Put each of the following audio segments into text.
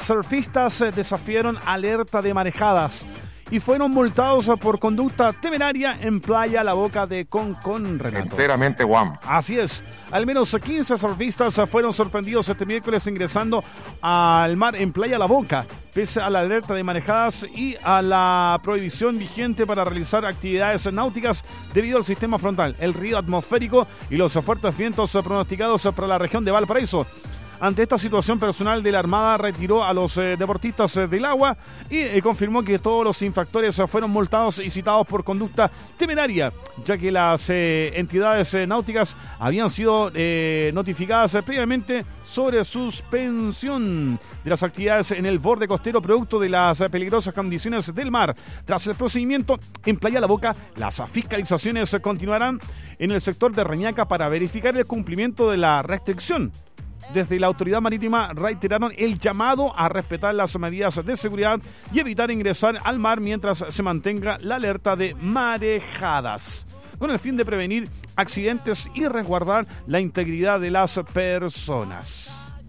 surfistas desafiaron alerta de marejadas y fueron multados por conducta temeraria en Playa La Boca de Concón, Renato. Enteramente guam. Así es. Al menos 15 surfistas fueron sorprendidos este miércoles ingresando al mar en Playa La Boca, pese a la alerta de marejadas y a la prohibición vigente para realizar actividades náuticas debido al sistema frontal, el río atmosférico y los fuertes vientos pronosticados para la región de Valparaíso. Ante esta situación, personal de la Armada retiró a los deportistas del agua y confirmó que todos los infractores fueron multados y citados por conducta temeraria, ya que las entidades náuticas habían sido notificadas previamente sobre suspensión de las actividades en el borde costero producto de las peligrosas condiciones del mar. Tras el procedimiento en Playa La Boca, las fiscalizaciones continuarán en el sector de Reñaca para verificar el cumplimiento de la restricción. Desde la autoridad marítima reiteraron el llamado a respetar las medidas de seguridad y evitar ingresar al mar mientras se mantenga la alerta de marejadas, con el fin de prevenir accidentes y resguardar la integridad de las personas.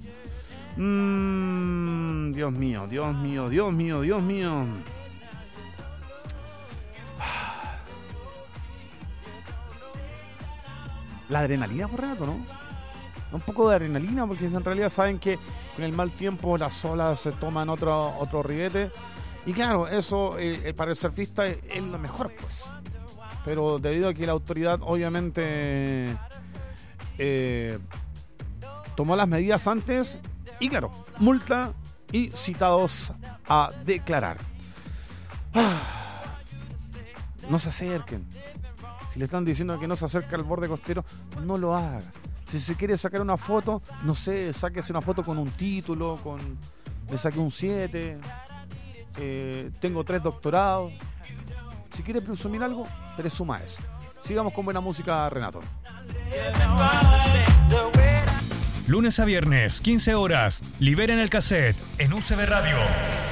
Dios mío, Dios mío, Dios mío, Dios mío. La adrenalina, por Renato, ¿no? Un poco de adrenalina, porque en realidad saben que con el mal tiempo las olas se toman otro ribete. Y claro, eso para el surfista es lo mejor, pues. Pero debido a que la autoridad obviamente tomó las medidas antes, y claro, multa y citados a declarar. No se acerquen. Si le están diciendo que no se acerque al borde costero, no lo haga. Si se quiere sacar una foto, no sé, sáquese una foto con un título, le saqué un 7, tengo 3 doctorados. Si quiere presumir algo, presuma eso. Sigamos con buena música, Renato. Lunes a viernes, 15 horas, liberen el cassette en UCB Radio.